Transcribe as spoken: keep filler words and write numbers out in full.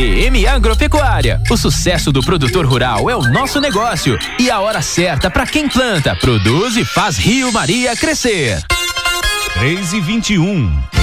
D M Agropecuária. O sucesso do produtor rural é o nosso negócio e a hora certa para quem planta, produz e faz Rio Maria crescer. três e vinte e um.